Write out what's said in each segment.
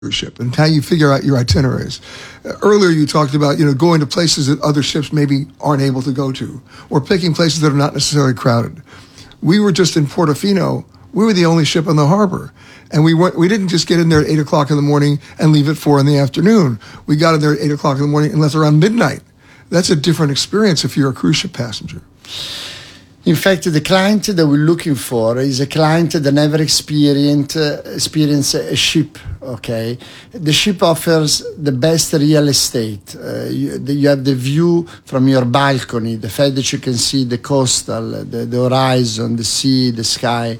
cruise ship and how you figure out your itineraries. Earlier you talked about, going to places that other ships maybe aren't able to go to, or picking places that are not necessarily crowded. We were just in Portofino. We were the only ship in the harbor. And we didn't just get in there at 8 o'clock in the morning and leave at 4 in the afternoon. We got in there at 8 o'clock in the morning and left around midnight. That's a different experience if you're a cruise ship passenger. In fact, the client that we're looking for is a client that never experienced a ship, okay? The ship offers the best real estate. You have the view from your balcony, the fact that you can see the coastal, the horizon, the sea, the sky,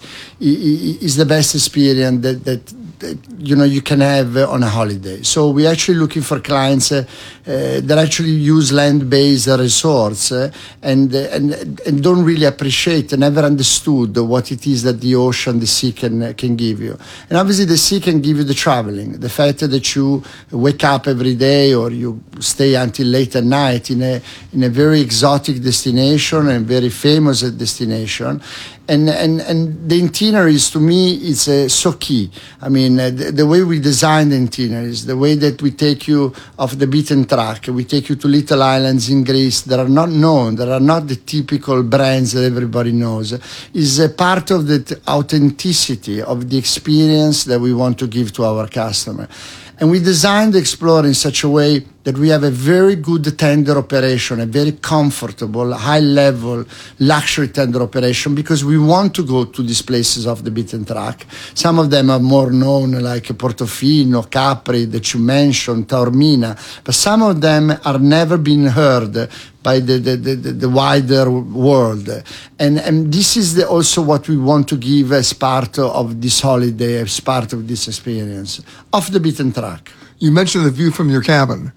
is the best experience that you can have on a holiday. So we're actually looking for clients that actually use land-based resorts and don't really appreciate and never understood what it is that the ocean, the sea can give you. And obviously the sea can give you the traveling, the fact that you wake up every day or you stay until late at night in a very exotic destination and very famous destination. And the itineraries, to me, is so key. I mean, the way we design the itineraries, the way that we take you off the beaten track, we take you to little islands in Greece that are not known, that are not the typical brands that everybody knows, is a part of the authenticity of the experience that we want to give to our customer. And we designed the Explorer in such a way that we have a very good tender operation, a very comfortable, high-level luxury tender operation, because we want to go to these places off the beaten track. Some of them are more known, like Portofino, Capri, that you mentioned, Taormina, but some of them are never been heard by the wider world. And this is also what we want to give as part of this holiday, as part of this experience, off the beaten track. You mentioned the view from your cabin.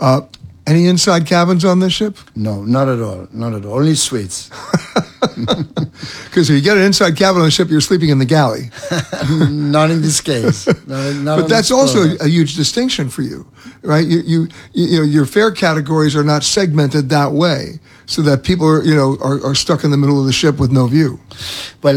Any inside cabins on this ship? No, not at all. Not at all. Only suites. Because if you get an inside cabin on the ship, you're sleeping in the galley. Not in this case. But that's also a huge distinction for you, right? Your fare categories are not segmented that way, so that people are stuck in the middle of the ship with no view. Well,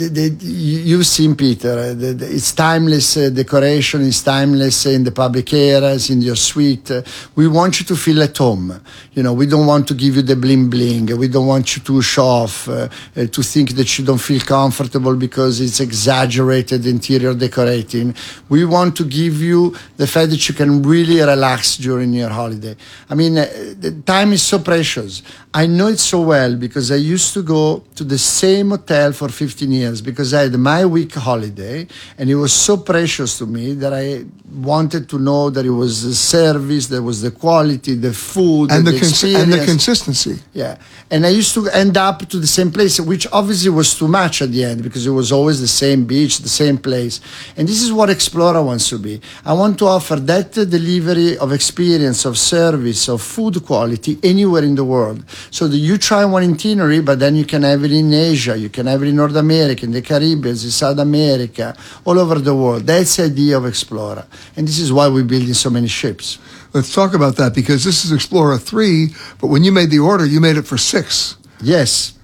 you've seen, Peter, it's timeless decoration, it's timeless in the public areas, in your suite. We want you to feel at home. We don't want to give you the bling bling. We don't want you to show off, to think that you don't feel comfortable because it's exaggerated interior decorating. We want to give you the fact that you can really relax during your holiday. I mean, the time is so precious. I know it so well because I used to go to the same hotel for 15 years because I had my week holiday, and it was so precious to me that I wanted to know that it was the service, there was the quality, the food, and the experience. And the consistency. Yeah. And I used to end up to the same place, which obviously was too much at the end because it was always the same beach, the same place. And this is what Explorer wants to be. I want to offer that delivery of experience, of service, of food quality anywhere in the world. So that you try one itinerary, but then you can have it in Asia, you can have it in North America, in the Caribbean, in South America, all over the world. That's the idea of Explorer. And this is why we're building so many ships. Let's talk about that, because this is Explorer 3, but when you made the order, you made it for 6. Yes.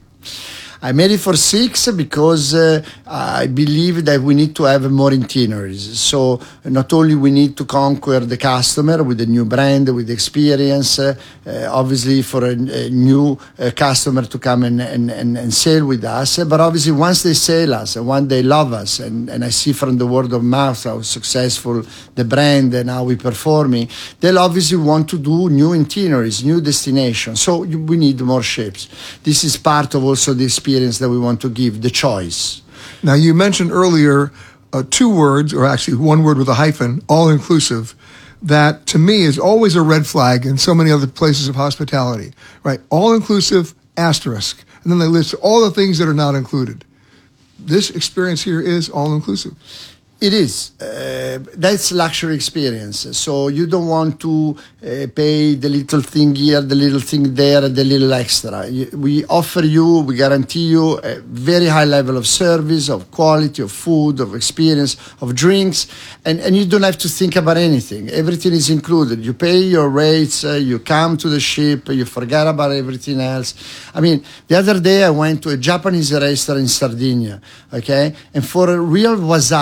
I made it for 6 because I believe that we need to have more itineraries. So not only we need to conquer the customer with a new brand, with experience, obviously for a new customer to come and sail with us, but obviously once they sail us and once they love us, and I see from the word of mouth how successful the brand and how we're performing, they'll obviously want to do new itineraries, new destinations. So we need more ships. This is part of also the experience that we want to give, the choice. Now, you mentioned earlier 2 words, or actually 1 word with a hyphen, all-inclusive, that to me is always a red flag in so many other places of hospitality, right? All-inclusive, asterisk. And then they list all the things that are not included. This experience here is all-inclusive. It is. That's luxury experience. So you don't want to pay the little thing here, the little thing there, the little extra. We offer you, we guarantee you a very high level of service, of quality, of food, of experience, of drinks, and you don't have to think about anything. Everything is included. You pay your rates, you come to the ship, you forget about everything else. I mean, the other day I went to a Japanese restaurant in Sardinia, okay? And for a real wasabi,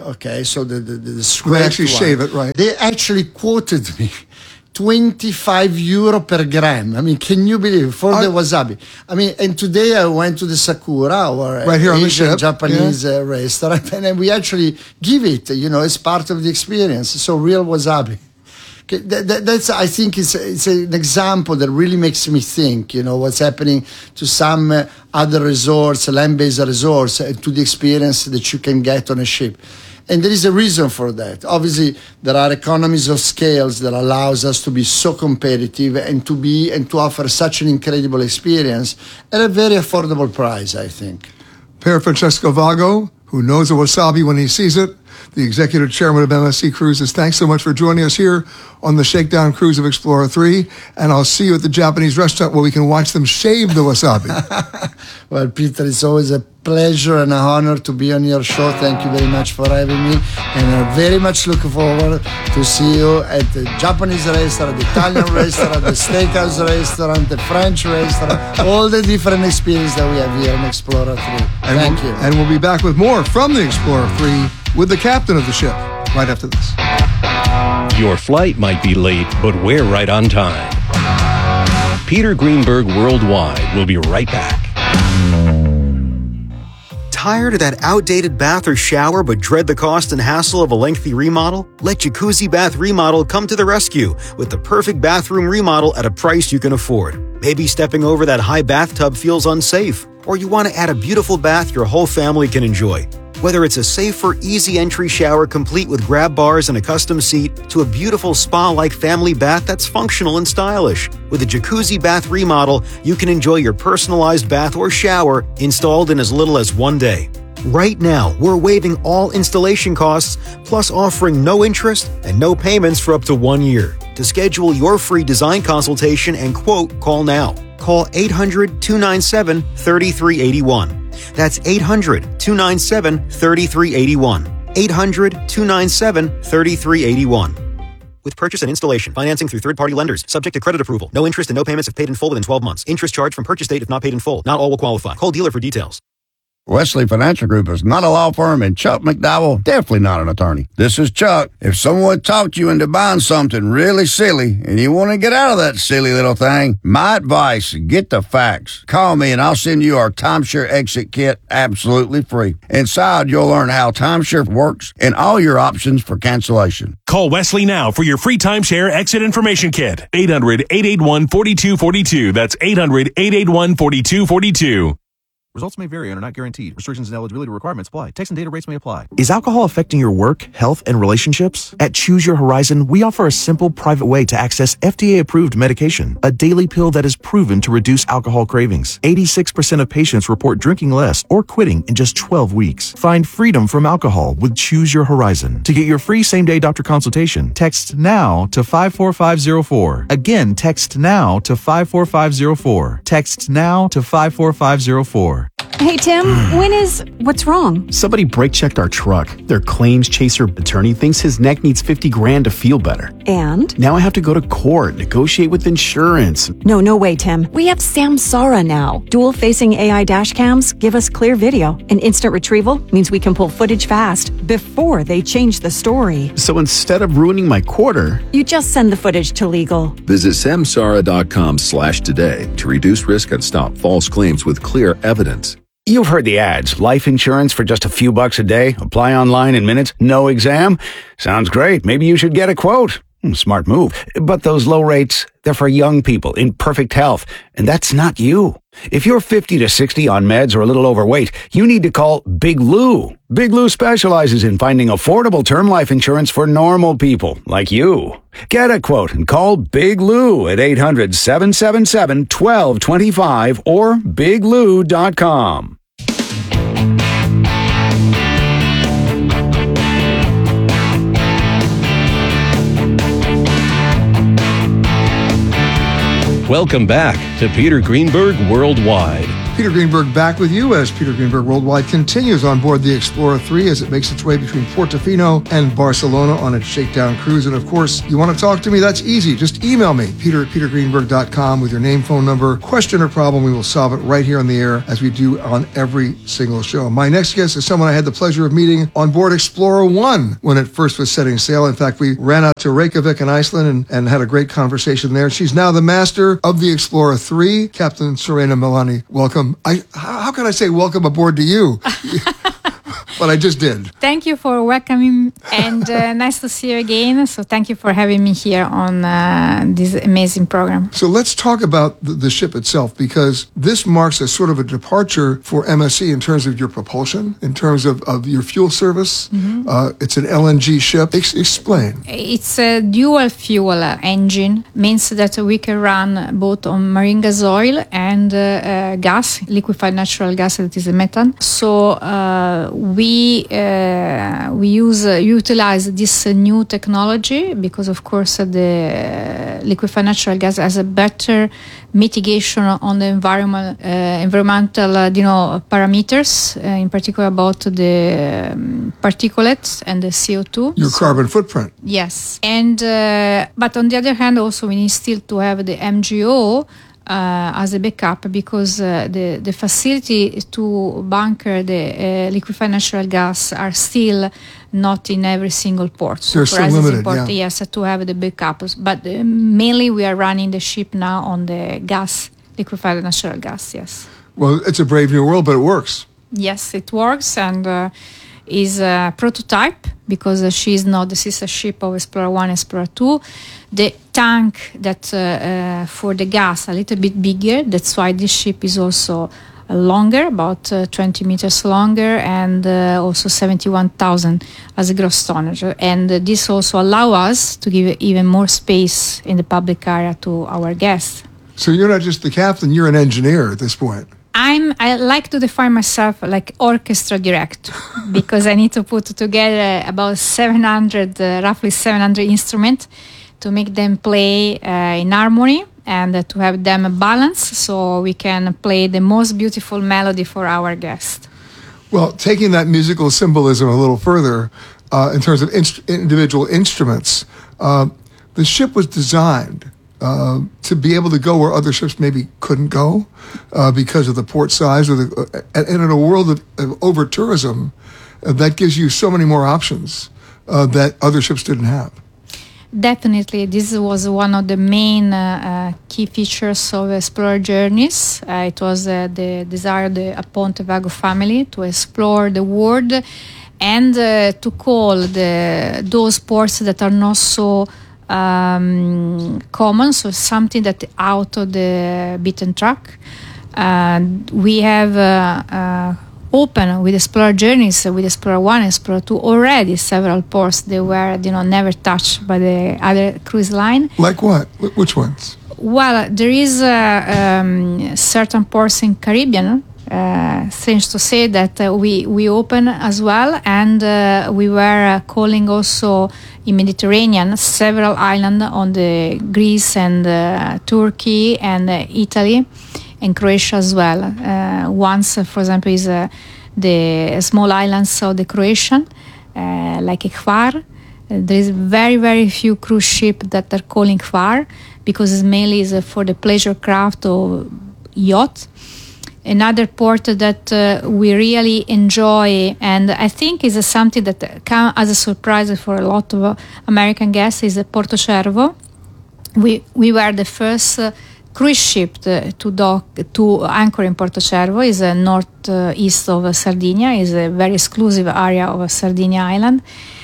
okay, so the scraped They actually one, shave it, right? They actually quoted me 25 euro per gram. I mean, can you believe for the wasabi? I mean, and today I went to the Sakura, our right here on the ship, Japanese restaurant, and we actually give it, as part of the experience. So real wasabi. Okay, that's, I think, it's an example that really makes me think, what's happening to some other resorts, land-based resorts, to the experience that you can get on a ship. And there is a reason for that. Obviously, there are economies of scales that allows us to be so competitive and to offer such an incredible experience at a very affordable price, I think. Pier Francesco Vago, who knows a wasabi when he sees it, the executive chairman of MSC Cruises. Thanks so much for joining us here on the Shakedown Cruise of Explorer 3. And I'll see you at the Japanese restaurant where we can watch them shave the wasabi. Well, Peter, it's always a pleasure and an honor to be on your show. Thank you very much for having me. And I'm very much looking forward to see you at the Japanese restaurant, the Italian restaurant, the steakhouse restaurant, the French restaurant, all the different experiences that we have here on Explorer 3. Thank you. And we'll be back with more from the Explorer 3 with the captain of the ship right after this. Your flight might be late, but we're right on time. Peter Greenberg Worldwide will be right back. Tired of that outdated bath or shower but dread the cost and hassle of a lengthy remodel? Let Jacuzzi Bath Remodel come to the rescue with the perfect bathroom remodel at a price you can afford. Maybe stepping over that high bathtub feels unsafe, or you want to add a beautiful bath your whole family can enjoy. Whether it's a safer, easy entry shower complete with grab bars and a custom seat, to a beautiful spa-like family bath that's functional and stylish. With a Jacuzzi Bath Remodel, you can enjoy your personalized bath or shower installed in as little as 1 day. Right now, we're waiving all installation costs, plus offering no interest and no payments for up to 1 year. To schedule your free design consultation and quote, call now. Call 800-297-3381. That's 800-297-3381. 800-297-3381. With purchase and installation, financing through third-party lenders, subject to credit approval. No interest and no payments if paid in full within 12 months. Interest charged from purchase date if not paid in full. Not all will qualify. Call dealer for details. Wesley Financial Group is not a law firm, and Chuck McDowell definitely not an attorney. This is Chuck. If someone talked you into buying something really silly and you want to get out of that silly little thing, my advice, get the facts. Call me and I'll send you our timeshare exit kit absolutely free. Inside, you'll learn how timeshare works and all your options for cancellation. Call Wesley now for your free timeshare exit information kit. 800-881-4242. That's 800-881-4242. Results may vary and are not guaranteed. Restrictions and eligibility requirements apply. Text and data rates may apply. Is alcohol affecting your work, health, and relationships? At Choose Your Horizon, we offer a simple, private way to access FDA-approved medication, a daily pill that is proven to reduce alcohol cravings. 86% of patients report drinking less or quitting in just 12 weeks. Find freedom from alcohol with Choose Your Horizon. To get your free same-day doctor consultation, text NOW to 54504. Again, text NOW to 54504. Text NOW to 54504. Hey, Tim, what's wrong? Somebody brake checked our truck. Their claims chaser attorney thinks his neck needs $50,000 to feel better. And? Now I have to go to court, negotiate with insurance. No way, Tim. We have Samsara now. Dual-facing AI dash cams give us clear video. And instant retrieval means we can pull footage fast before they change the story. So instead of ruining my quarter, you just send the footage to legal. Visit samsara.com/today to reduce risk and stop false claims with clear evidence. You've heard the ads. Life insurance for just a few bucks a day. Apply online in minutes. No exam. Sounds great. Maybe you should get a quote. Smart move. But those low rates, they're for young people in perfect health. And that's not you. If you're 50 to 60 on meds or a little overweight, you need to call Big Lou. Big Lou specializes in finding affordable term life insurance for normal people like you. Get a quote and call Big Lou at 800-777-1225 or biglou.com. Welcome back to Peter Greenberg Worldwide. Peter Greenberg back with you as Peter Greenberg Worldwide continues on board the Explorer 3 as it makes its way between Portofino and Barcelona on its shakedown cruise. And of course, you want to talk to me? That's easy. Just email me, peter@petergreenberg.com with your name, phone number, question or problem. We will solve it right here on the air as we do on every single show. My next guest is someone I had the pleasure of meeting on board Explorer 1 when it first was setting sail. In fact, we ran out to Reykjavik in Iceland and had a great conversation there. She's now the master of the Explorer 3, Captain Serena Milani. Welcome. How can I say welcome aboard to you? But I just did. Thank you for welcoming and nice to see you again. So thank you for having me here on this amazing program. So let's talk about the ship itself, because this marks a sort of a departure for MSC in terms of your propulsion, in terms of your fuel service. Mm-hmm. It's an LNG ship. Explain. It's a dual fuel engine, means that we can run both on marine gas oil and gas, liquefied natural gas, that is methane. So we utilize this new technology because, of course, the liquefied natural gas has a better mitigation on the environmental parameters, in particular about the particulates and the CO2. Your carbon footprint. Yes, and but on the other hand, also we need still to have the MGO as a backup, because the facility to bunker the liquefied natural gas are still not in every single port. So they're still limited, yes, to have the backups. But mainly we are running the ship now on the gas, liquefied natural gas, yes. Well, it's a brave new world, but it works. Yes, it works, and is a prototype because she is not the sister ship of Explorer 1, Explorer 2. The tank that for the gas a little bit bigger. That's why this ship is also longer, about 20 meters longer, and also 71,000 as a gross tonnage. And this also allows us to give even more space in the public area to our guests. So you're not just the captain, you're an engineer at this point. I like to define myself like orchestra director because I need to put together about roughly 700 instruments to make them play in harmony and to have them balance so we can play the most beautiful melody for our guests. Well, taking that musical symbolism a little further, in terms of individual instruments, the ship was designed to be able to go where other ships maybe couldn't go because of the port size, and in a world of over-tourism, that gives you so many more options that other ships didn't have. Definitely, this was one of the main key features of Explorer Journeys. It was the desire of the Aponte Vago family to explore the world and to call those ports that are not so common, so something that out of the beaten track. We have open with Explorer Journeys, with Explorer 1, Explorer 2, already several ports that were never touched by the other cruise line. Like what? Which ones? Well, there is certain ports in Caribbean. Strange to say that we open as well, and we were calling also in Mediterranean several islands on the Greece and Turkey and Italy and Croatia as well. Once, for example, is the small islands of the Croatian, like Hvar. There is very, very few cruise ships that are calling Hvar because it's mainly for the pleasure craft or yacht. Another port that we really enjoy, and I think is something that comes as a surprise for a lot of American guests, is Portocervo. We were the first cruise ship to anchor in Portocervo. Is northeast of Sardinia. Is a very exclusive area of Sardinia Island.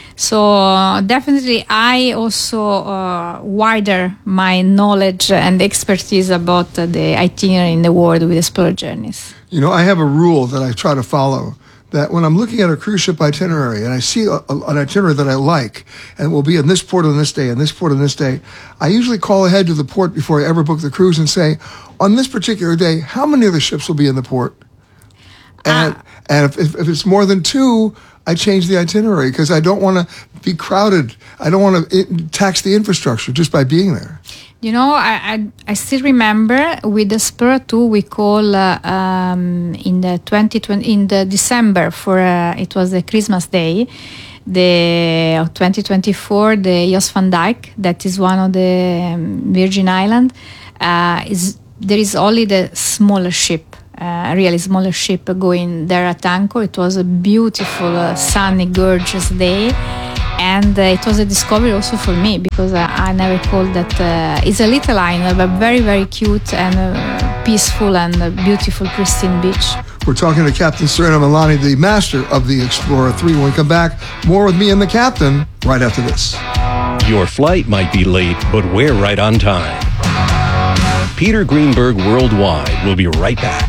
So definitely, I also wider my knowledge and expertise about the itinerary in the world with Explorer Journeys. You know, I have a rule that I try to follow, that when I'm looking at a cruise ship itinerary and I see an itinerary that I like, and will be in this port on this day, and this port on this day, I usually call ahead to the port before I ever book the cruise and say, on this particular day, how many of the ships will be in the port? And if it's more than two, I change the itinerary because I don't want to be crowded. I don't want to tax the infrastructure just by being there. You know, I still remember with the Explorer 2 we call in the 2020 in the December for it was the Christmas Day, the 2024, the Jos van Dijk, that is one of the Virgin Island, there is only the smaller ship. Really smaller ship going there at anchor. It was a beautiful, sunny, gorgeous day, and it was a discovery also for me because I never called that. It's a little island, but very, very cute and peaceful and beautiful, pristine beach. We're talking to Captain Serena Milani, the master of the Explorer 3. When we come back, more with me and the captain right after this. Your flight might be late, but we're right on time. Peter Greenberg Worldwide will be right back.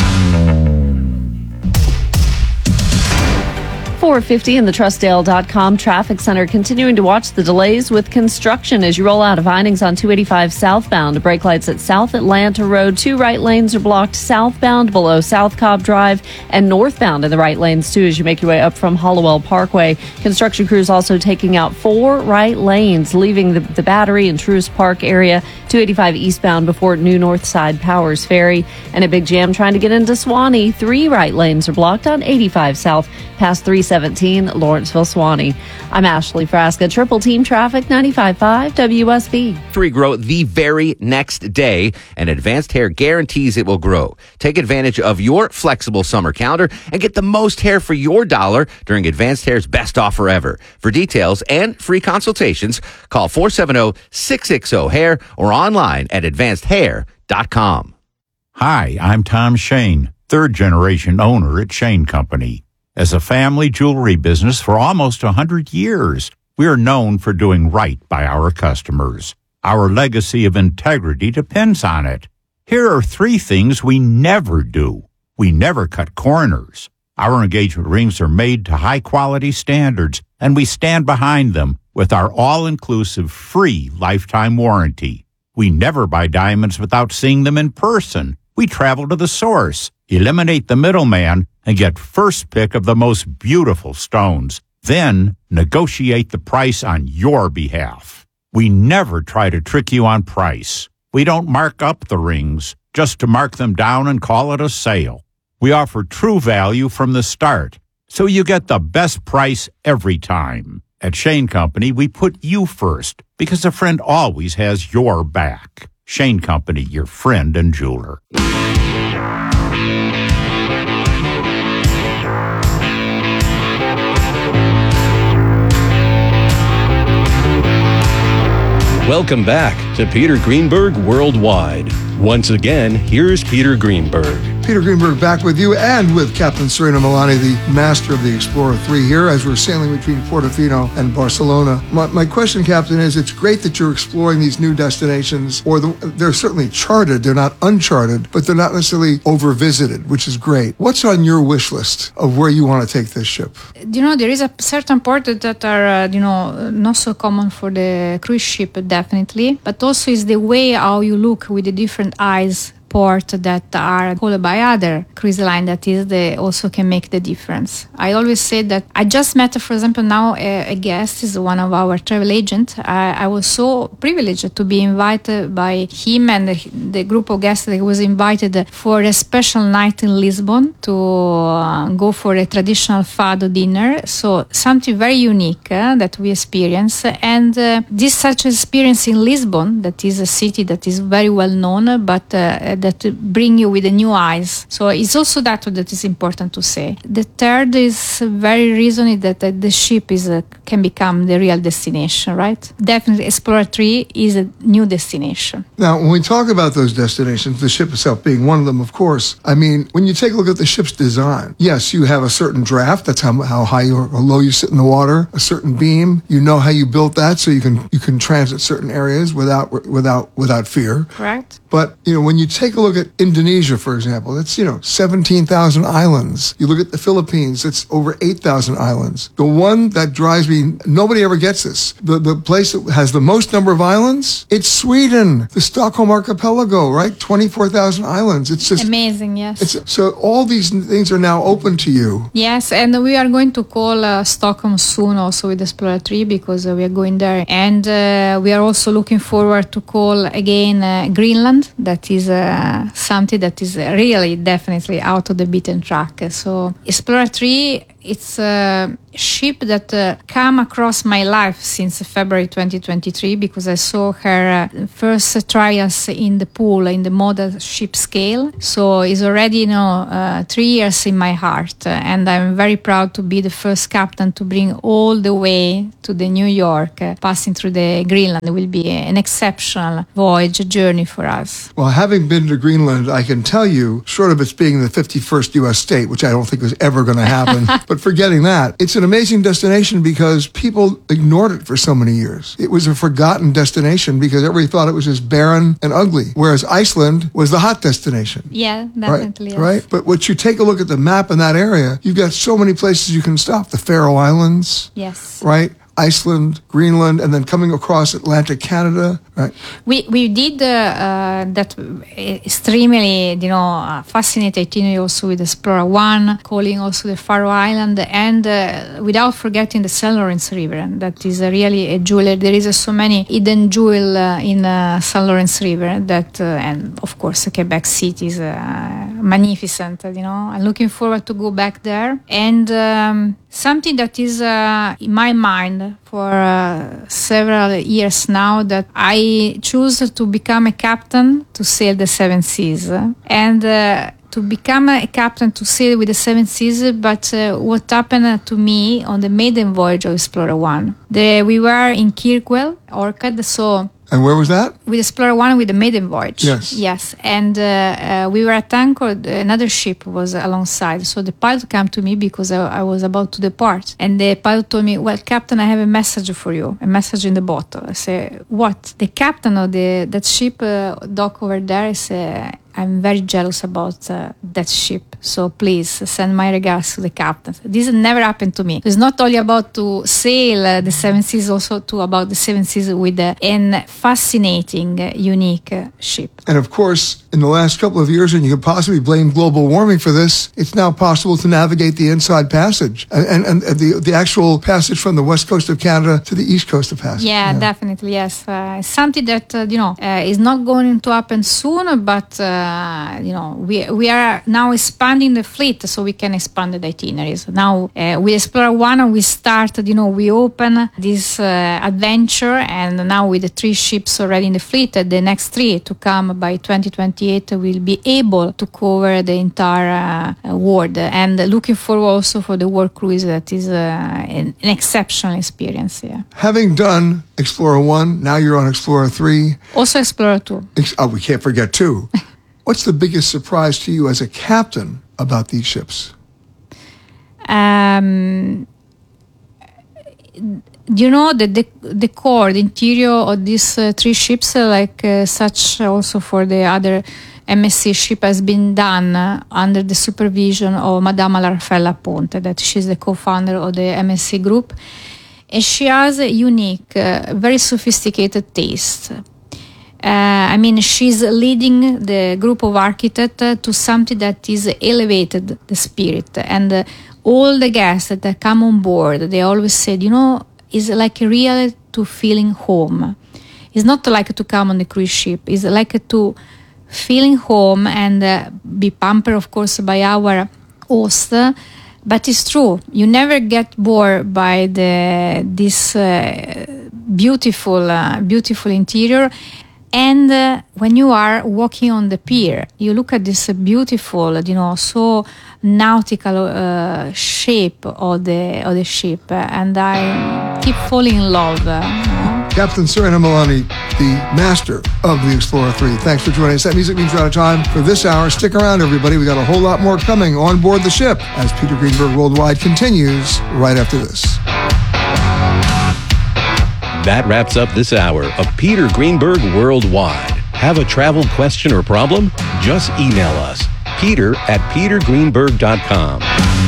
4:50 in the Trustdale.com traffic center, continuing to watch the delays with construction as you roll out of Vinings on 285 southbound. Brake lights at South Atlanta Road. 2 right lanes are blocked southbound below South Cobb Drive and northbound in the right lanes too as you make your way up from Hollowell Parkway. Construction crews also taking out 4 right lanes, leaving the Battery and Truist Park area. 285 eastbound before New Northside Powers Ferry. And a big jam trying to get into Swanee. 3 right lanes are blocked on 85 south past 317 Lawrenceville Swanee. I'm Ashley Frasca, Triple Team Traffic, 95.5 WSB. Regrow the very next day, and Advanced Hair guarantees it will grow. Take advantage of your flexible summer calendar and get the most hair for your dollar during Advanced Hair's best offer ever. For details and free consultations, call 470-660-HAIR or online at advancedhair.com. Hi, I'm Tom Shane, third-generation owner at Shane Company. As a family jewelry business for almost 100 years, we are known for doing right by our customers. Our legacy of integrity depends on it. Here are 3 things we never do. We never cut corners. Our engagement rings are made to high-quality standards, and we stand behind them with our all-inclusive free lifetime warranty. We never buy diamonds without seeing them in person. We travel to the source, eliminate the middleman, and get first pick of the most beautiful stones. Then negotiate the price on your behalf. We never try to trick you on price. We don't mark up the rings just to mark them down and call it a sale. We offer true value from the start, so you get the best price every time. At Shane Company, we put you first because a friend always has your back. Shane Company, your friend and jeweler. Welcome back to Peter Greenberg Worldwide. Once again, here's Peter Greenberg. Peter Greenberg back with you and with Captain Serena Milani, the master of the Explorer 3 here as we're sailing between Portofino and Barcelona. My question, Captain, is it's great that you're exploring these new destinations, or they're certainly charted, they're not uncharted, but they're not necessarily over-visited, which is great. What's on your wish list of where you want to take this ship? You know, there is a certain port that are, not so common for the cruise ship, definitely, but also is the way how you look with the different eyes port that are called by other cruise line that also can make the difference. I always say that I just met, for example, now a guest is one of our travel agents. I was so privileged to be invited by him and the group of guests that was invited for a special night in Lisbon to go for a traditional fado dinner. So something very unique that we experience. And this such experience in Lisbon, that is a city that is very well known, but that bring you with the new eyes. So it's also that is important to say. The third is very reason that the ship can become the real destination, right? Definitely Explorer 3 is a new destination. Now, when we talk about those destinations, the ship itself being one of them, of course, I mean, when you take a look at the ship's design, yes, you have a certain draft, that's how high or low you sit in the water, a certain beam, you know how you built that so you can transit certain areas without fear. Correct. But, when you take take a look at Indonesia, for example. It's, 17,000 islands. You look at the Philippines, it's over 8,000 islands. The one that drives me, nobody ever gets this. The place that has the most number of islands, it's Sweden, the Stockholm Archipelago, right? 24,000 islands. It's just amazing, yes. So all these things are now open to you. Yes, and we are going to call Stockholm soon also with Explorer 3 because we are going there. And we are also looking forward to call again Greenland. That is something that is really definitely out of the beaten track. So Explorer 3, it's a ship that come across my life since February 2023 because I saw her first trials in the pool in the model ship scale. So it's already 3 years in my heart, and I'm very proud to be the first captain to bring all the way to the New York, passing through the Greenland. It will be an exceptional voyage journey for us. Well, having been to Greenland, I can tell you, short of its being the 51st U.S. state, which I don't think was ever going to happen, but forgetting that, it's an amazing destination because people ignored it for so many years. It was a forgotten destination because everybody thought it was just barren and ugly, whereas Iceland was the hot destination. Yeah, definitely. Right? But when you take a look at the map in that area, you've got so many places you can stop. The Faroe Islands. Yes. Right? Iceland, Greenland, and then coming across Atlantic Canada, right? We did that extremely, fascinating itinerary also with Explorer 1, calling also the Faroe Island, and without forgetting the St. Lawrence River. That is really a jewel. There is so many hidden jewel in St. Lawrence River that, and of course, Quebec City is magnificent. I'm looking forward to go back there. And something that is in my mind for several years now, that I choose to become a captain to sail the Seven Seas. And to become a captain to sail with the Seven Seas, but what happened to me on the maiden voyage of Explorer 1. We were in Kirkwall, Orcad, so... And where was that? With Explorer 1 with the maiden voyage. Yes. Yes. And we were at anchor, another ship was alongside. So the pilot came to me because I was about to depart. And the pilot told me, well, Captain, I have a message for you, a message in the bottle. I say, what? The captain of that ship dock over there, I say, I'm very jealous about that ship. So please send my regards to the captain. This never happened to me. It's not only about to sail the Seven Seas, also about the Seven Seas with a fascinating, unique ship. And of course, in the last couple of years, and you could possibly blame global warming for this, it's now possible to navigate the Inside Passage and the actual passage from the west coast of Canada to the east coast of Passage. Yeah, definitely, yes. It's something that, is not going to happen soon, but, we are now expanding the fleet so we can expand the itineraries. Now, with Explorer 1, we started, we open this adventure, and now with the 3 ships already in the fleet, the next 3 to come by 2028 will be able to cover the entire world. And looking forward also for the world cruise, that is an exceptional experience. Yeah. Having done Explorer 1, now you're on Explorer 3. Also Explorer 2. We can't forget 2. What's the biggest surprise to you as a captain about these ships? The core, the interior of these 3 ships, such also for the other MSC ship, has been done under the supervision of Madame Raffaella Ponte, that she's the co-founder of the MSC group. And she has a unique, very sophisticated taste. She's leading the group of architects to something that is elevated the spirit. And all the guests that come on board, they always said, it's like real to feeling home. It's not like to come on the cruise ship. It's like to feeling home and be pampered, of course, by our host. But it's true. You never get bored by this beautiful interior. And when you are walking on the pier, you look at this beautiful, so nautical shape of the ship, and I keep falling in love. Captain Serena Milani, the master of the Explorer 3. Thanks for joining us. That music means we're out of time for this hour. Stick around, everybody. We got a whole lot more coming on board the ship as Peter Greenberg Worldwide continues right after this. That wraps up this hour of Peter Greenberg Worldwide. Have a travel question or problem? Just email us, peter@petergreenberg.com.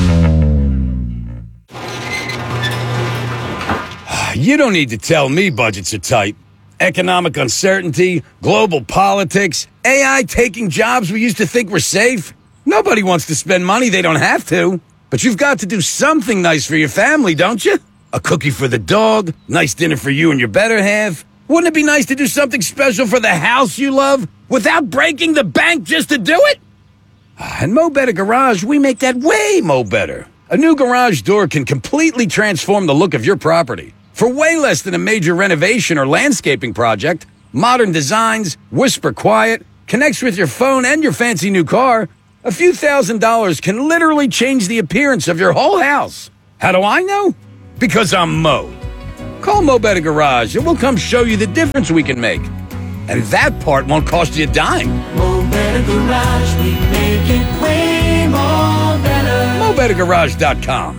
You don't need to tell me budgets are tight. Economic uncertainty, global politics, AI taking jobs we used to think were safe. Nobody wants to spend money they don't have to. But you've got to do something nice for your family, don't you? A cookie for the dog, nice dinner for you and your better half. Wouldn't it be nice to do something special for the house you love without breaking the bank just to do it? At Mo Better Garage, we make that way mo better. A new garage door can completely transform the look of your property. For way less than a major renovation or landscaping project, modern designs, whisper quiet, connects with your phone and your fancy new car, a few $1,000s can literally change the appearance of your whole house. How do I know? Because I'm Mo. Call Mo Better Garage and we'll come show you the difference we can make. And that part won't cost you a dime. Mo Better Garage, we make it way more better. MoBetterGarage.com.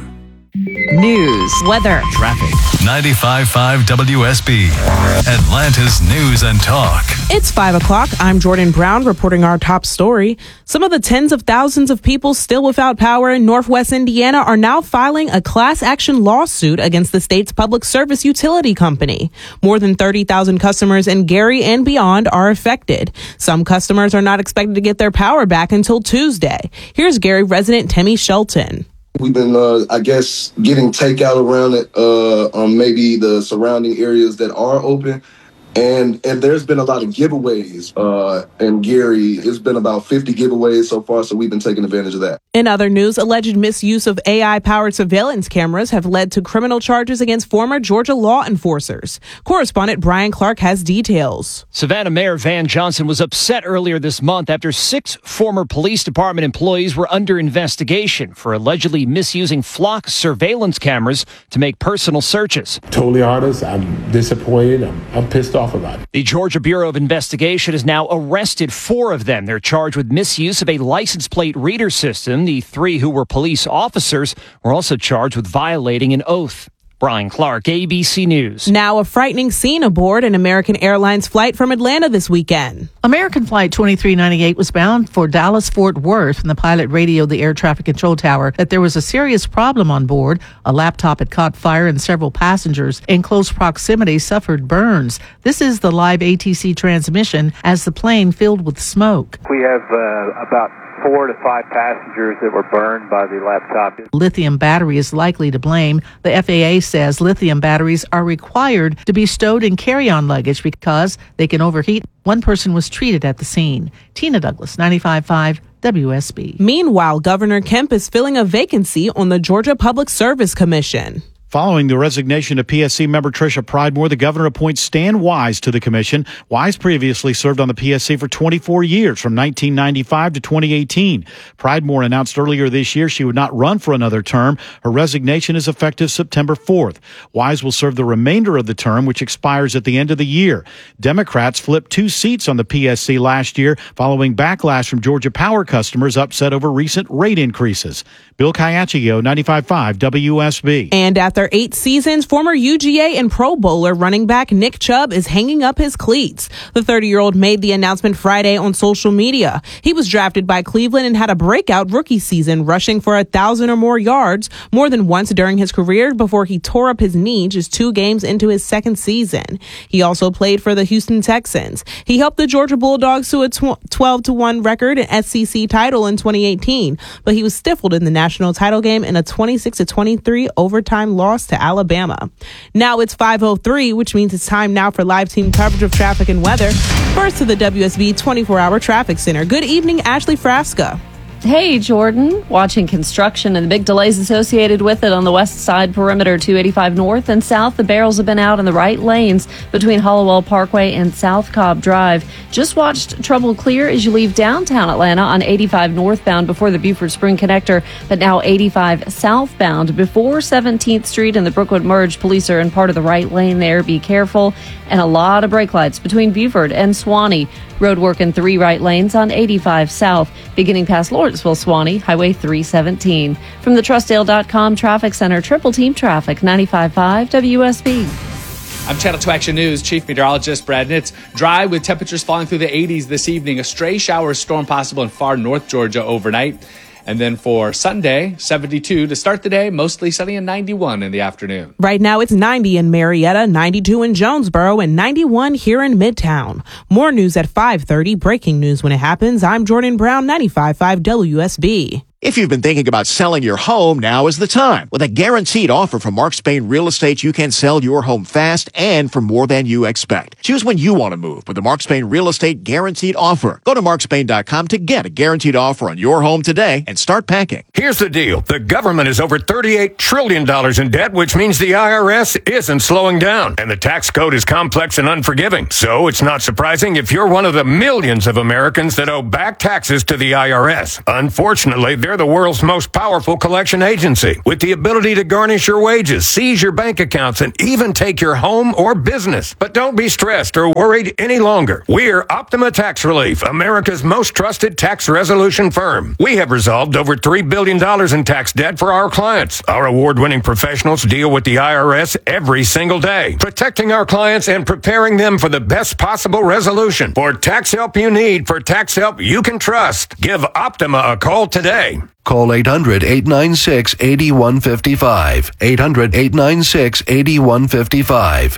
News, weather, traffic. 95.5 WSB, Atlanta's News and Talk. It's 5 o'clock. I'm Jordan Brown reporting our top story. Some of the tens of thousands of people still without power in Northwest Indiana are now filing a class action lawsuit against the state's public service utility company. More than 30,000 customers in Gary and beyond are affected. Some customers are not expected to get their power back until Tuesday. Here's Gary resident Timmy Shelton. We've been, getting takeout around it, maybe the surrounding areas that are open. And there's been a lot of giveaways in Gary. It's been about 50 giveaways so far, so we've been taking advantage of that. In other news, alleged misuse of AI-powered surveillance cameras have led to criminal charges against former Georgia law enforcers. Correspondent Brian Clark has details. Savannah Mayor Van Johnson was upset earlier this month after 6 former police department employees were under investigation for allegedly misusing flock surveillance cameras to make personal searches. Totally honest, I'm disappointed. I'm pissed off about it. The Georgia Bureau of Investigation has now arrested 4 of them. They're charged with misuse of a license plate reader system. The 3 who were police officers were also charged with violating an oath. Brian Clark, ABC News. Now a frightening scene aboard an American Airlines flight from Atlanta this weekend. American Flight 2398 was bound for Dallas-Fort Worth, and the pilot radioed the air traffic control tower that there was a serious problem on board. A laptop had caught fire and several passengers in close proximity suffered burns. This is the live ATC transmission as the plane filled with smoke. We have about 4 to 5 passengers that were burned by the laptop. Lithium battery is likely to blame. The FAA says lithium batteries are required to be stowed in carry-on luggage because they can overheat. One person was treated at the scene. Tina Douglas, 95.5 WSB. Meanwhile, Governor Kemp is filling a vacancy on the Georgia Public Service Commission. Following the resignation of PSC member Tricia Pridemore, the governor appoints Stan Wise to the commission. Wise previously served on the PSC for 24 years, from 1995 to 2018. Pridemore announced earlier this year she would not run for another term. Her resignation is effective September 4th. Wise will serve the remainder of the term, which expires at the end of the year. Democrats flipped 2 seats on the PSC last year, following backlash from Georgia Power customers upset over recent rate increases. Bill Caiaccio, 95.5 WSB. And after 8 seasons, former UGA and Pro Bowler running back Nick Chubb is hanging up his cleats. The 30-year-old made the announcement Friday on social media. He was drafted by Cleveland and had a breakout rookie season, rushing for 1,000 or more yards more than once during his career before he tore up his knee just 2 games into his second season. He also played for the Houston Texans. He helped the Georgia Bulldogs to a 12-1 record and SEC title in 2018, but he was stifled in the national title game in a 26-23 overtime loss to Alabama. Now it's 5:03, which means it's time now for live team coverage of traffic and weather. First to the WSB 24-hour traffic center. Good evening, Ashley Frasca. Hey, Jordan. Watching construction and the big delays associated with it on the west side perimeter, 285 north and south. The barrels have been out in the right lanes between Hollowell Parkway and South Cobb Drive. Just watched trouble clear as you leave downtown Atlanta on 85 northbound before the Buford Spring Connector, but now 85 southbound before 17th Street and the Brookwood Merge. Police are in part of the right lane there. Be careful. And a lot of brake lights between Buford and Swanee. Road work in 3 right lanes on 85 south, beginning past Lawrenceville Swanee, Highway 317. From the TrustDale.com Traffic Center, Triple Team Traffic, 95.5 WSB. I'm Channel 2 Action News Chief Meteorologist Brad Nitz. Dry with temperatures falling through the 80s this evening. A stray shower storm possible in far north Georgia overnight. And then for Sunday, 72 to start the day, mostly sunny and 91 in the afternoon. Right now it's 90 in Marietta, 92 in Jonesboro, and 91 here in Midtown. More news at 5:30. Breaking news when it happens. I'm Jordan Brown, 95.5 WSB. If you've been thinking about selling your home, now is the time. With a guaranteed offer from Mark Spain Real Estate, you can sell your home fast and for more than you expect. Choose when you want to move with the Mark Spain Real Estate Guaranteed Offer. Go to markspain.com to get a guaranteed offer on your home today and start packing. Here's the deal. The government is over $38 trillion in debt, which means the IRS isn't slowing down. And the tax code is complex and unforgiving. So it's not surprising if you're one of the millions of Americans that owe back taxes to the IRS. Unfortunately, they're the world's most powerful collection agency with the ability to garnish your wages, seize your bank accounts, and even take your home or business. But don't be stressed or worried any longer. We're Optima Tax Relief, America's most trusted tax resolution firm. We have resolved over $3 billion in tax debt for our clients. Our award-winning professionals deal with the IRS every single day, protecting our clients and preparing them for the best possible resolution. For tax help you need, for tax help you can trust, give Optima a call today. Call 800-896-8155. 800-896-8155.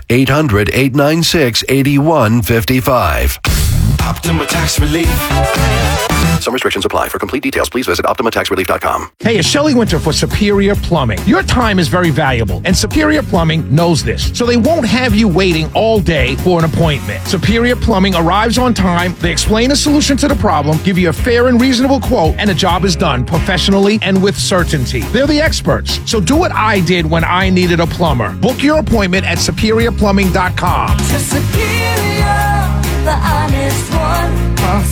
800-896-8155. Optima Tax Relief. Some restrictions apply. For complete details, please visit OptimaTaxRelief.com. Hey, it's Shelley Winter for Superior Plumbing. Your time is very valuable, and Superior Plumbing knows this, so they won't have you waiting all day for an appointment. Superior Plumbing arrives on time, they explain a solution to the problem, give you a fair and reasonable quote, and the job is done professionally and with certainty. They're the experts, so do what I did when I needed a plumber. Book your appointment at SuperiorPlumbing.com. Superior, the honest one.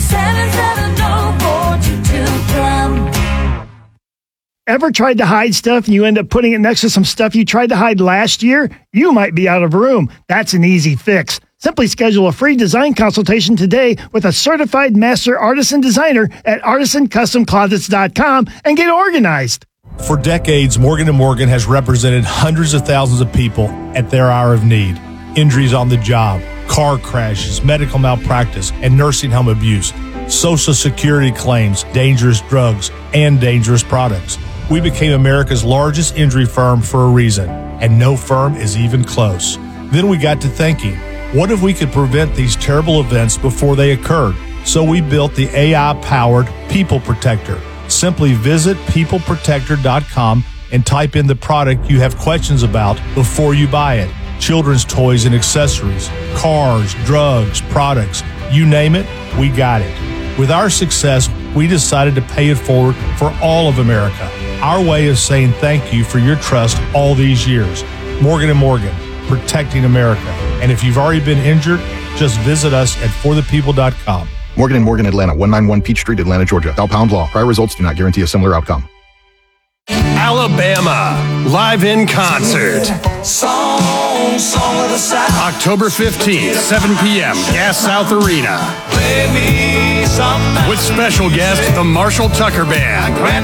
770-4222 Plum. Ever tried to hide stuff and you end up putting it next to some stuff you tried to hide last year? You might be out of room. That's an easy fix. Simply schedule a free design consultation today with a certified master artisan designer at artisancustomclosets.com and get organized. For decades, Morgan & Morgan has represented hundreds of thousands of people at their hour of need. Injuries on the job, car crashes, medical malpractice, and nursing home abuse, Social Security claims, dangerous drugs, and dangerous products. We became America's largest injury firm for a reason, and no firm is even close. Then we got to thinking, what if we could prevent these terrible events before they occurred? So we built the AI-powered People Protector. Simply visit peopleprotector.com and type in the product you have questions about before you buy it. Children's toys and accessories, cars, drugs, products, you name it, we got it. With our success, we decided to pay it forward for all of America. Our way of saying thank you for your trust all these years. Morgan & Morgan, protecting America. And if you've already been injured, just visit us at forthepeople.com. Morgan & Morgan, Atlanta, 191 Peach Street, Atlanta, Georgia. Dial pound law. Prior results do not guarantee a similar outcome. Alabama, live in concert. Song of the South. October 15th, 7 p.m., Gas South Arena. Play me some With special guest, the Marshall Tucker Band.